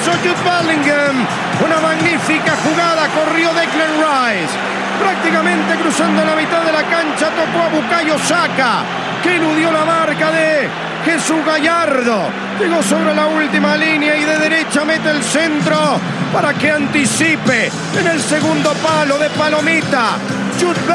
hizo Jude Bellingham. Una magnífica jugada, corrió Declan Rice. Prácticamente cruzando la mitad de la cancha, tocó a Bukayo Saka, que eludió la marca de Jesús Gallardo. Llegó sobre la última línea y de derecha mete el centro para que anticipe en el segundo palo de Palomita. Jude